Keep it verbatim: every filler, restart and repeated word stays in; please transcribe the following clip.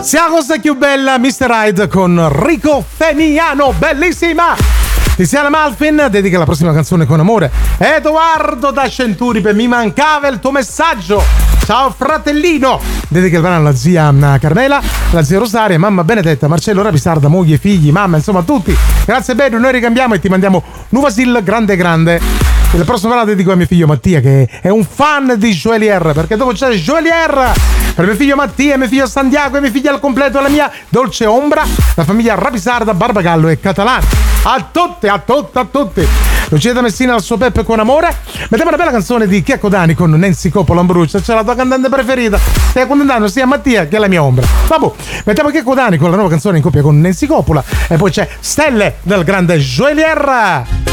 Sia cosa più bella, mister Hyde con Rico Feniano, bellissima! Tiziana Malfin dedica la prossima canzone con amore. Edoardo da Centuripe, mi mancava il tuo messaggio. Ciao fratellino! Dedica il brano alla zia Carmela, la zia Rosaria, mamma Benedetta, Marcello Rapisarda, moglie, figli, mamma, insomma tutti. Grazie bello, noi ricambiamo e ti mandiamo Nuvasil grande grande. Il prossimo brano dedico a mio figlio Mattia, che è un fan di Joelier, perché dopo c'è Joelier per mio figlio Mattia, mio figlio Santiago e mia figlia al completo, la mia dolce ombra, la famiglia Rapisarda, Barbagallo e Catalano. A tutti, a tutti, a tutti. Lucia da Messina al suo Peppe con amore. Mettiamo una bella canzone di Checco Dani con Nancy Coppola Ambruccia, c'è la tua cantante preferita. Stai accontentando sia Mattia che la mia ombra. Vabbè, mettiamo Checco Dani con la nuova canzone in coppia con Nancy Coppola e poi c'è Stelle del grande Joelier.